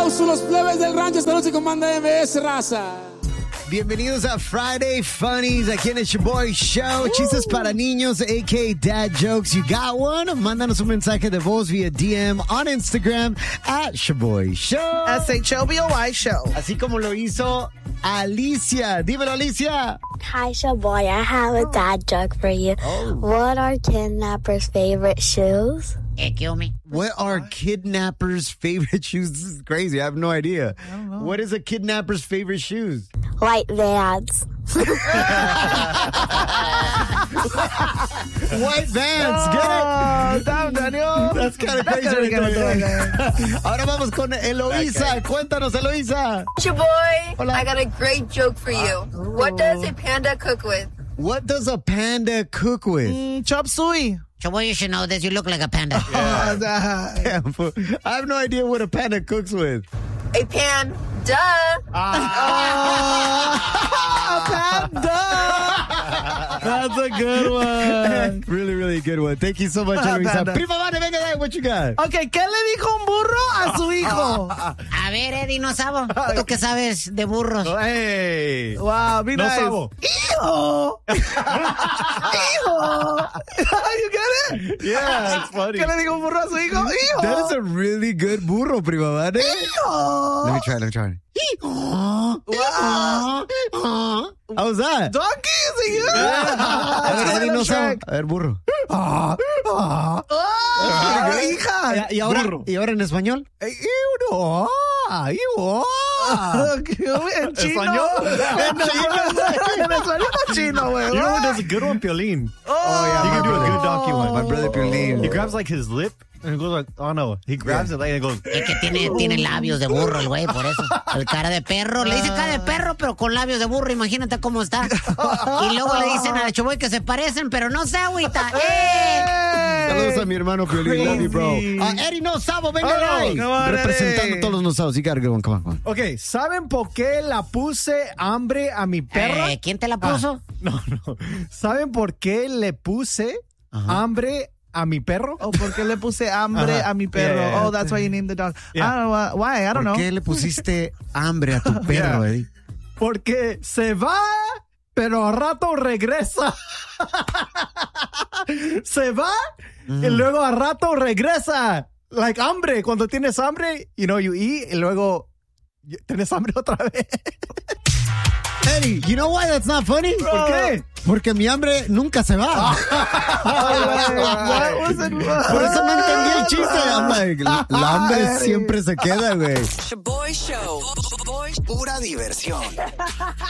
aplauso los plebes del rancho esta noche con banda MS, raza. Bienvenidos a Friday Funnies, aquí en el Shaboy Show. Chistes para niños, a.k.a. Dad Jokes. You got one? Mándanos un mensaje de voz vía DM on Instagram at Shaboy Show. SHOBOY Show. Así como lo hizo Alicia. Dímelo, Alicia. Hi, Shaboy. I have a dad joke for you. What are kidnappers' favorite shoes? Kill me. What are kidnappers' favorite shoes? This is crazy. I have no idea. I don't know. What is a kidnapper's favorite shoes? White Vans. White Vans. Get it? Damn, Daniel. That's kind of crazy. Ahora vamos con Eloisa. Cuéntanos, Eloisa. Shaboy, Hola. I got a great joke for you. What does a panda cook with? What does a panda cook with? Chop suey. Shaboy, you should know this. You look like a panda. Damn, fool. I have no idea what a panda cooks with. A pan. Duh. That's a good one. Really, really good one. Thank you so much, Eloisa. Panda. Prima Vane, venga, dale, what you got? Okay, ¿qué le dijo un burro a su hijo? A ver, Eddie, no sabo. ¿Tú qué sabes de burros? Hey. Wow, be nice. sabo. Hijo. Hijo. You get it? Yeah, it's funny. ¿Qué le dijo un burro a su hijo? Hijo. That is a really good burro, Prima Vane. Hijo. Let me try. Wow. How was that? Donkey, is it you? A ver, Eddie, no sabe. A ver, burro. Hija. ¿Y ahora en español? En chino. En español o chino, güey. You know who does a good one? Piolín. Oh, yeah. He can do a good donkey one. My brother Piolín. He grabs like his lip and he goes like, oh no. He grabs it like and goes. Es que tiene labios de burro el güey, por eso. El cara de perro. Le dice cara de perro, pero con labios de burro. Imagínate cómo está. Y luego le dicen a Shaboy que se parecen, pero no se agüita. Saludos a mi hermano Piolín. Love you, bro. Eddie No Sabo, venga, Oh, guys. come on, Representando Eddie. todos los no sabos. You gotta go on, come on. Okay, ¿saben por qué la puse hambre a mi perro? ¿Quién te la puso? No. ¿Saben por qué le puse hambre a mi perro? Oh, ¿por qué le puse hambre Ajá. a mi perro? Yeah. Oh, that's why you named the dog. Yeah. I don't know why. I don't know. ¿Por qué le pusiste hambre a tu perro, Yeah. Eddie? Porque se va, pero a rato regresa. Se va y luego a rato regresa. Like hambre. Cuando tienes hambre, you eat y luego tienes hambre otra vez. Eddie, you know why that's not funny? ¿Por qué? Porque mi hambre nunca se va. What was it? Por eso no entendí el chiste. I'm like, la hambre siempre se queda, güey. Shaboy Show. Pura diversión.